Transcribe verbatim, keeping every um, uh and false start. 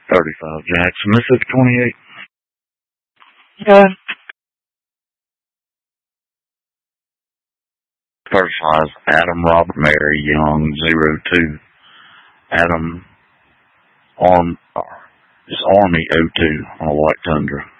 thirty-five Jackson, Mississippi twenty-eight. Yeah. First size, Adam Robert Mary Young, zero two. Adam Arm, it's Army oh two on a White Tundra.